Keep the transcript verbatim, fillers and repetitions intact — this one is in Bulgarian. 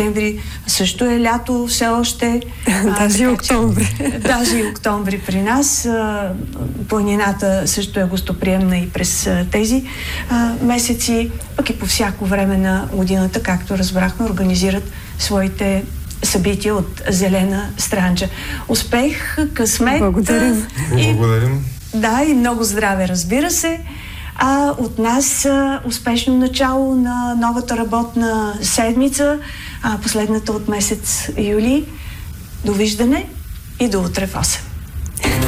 септември също е лято все още. Даже и октомври. Че, даже и октомври при нас. А, планината също е гостоприемна и през а, тези а, месеци, пък и по всяко време на годината, както разбрахме, организират своите събития от Зелена Странджа. Успех, късмет. Благодарим. И, Благодарим. Да, и много здраве, разбира се. А от нас а, успешно начало на новата работна седмица, а, последната от месец юли. Довиждане и до утре в осем.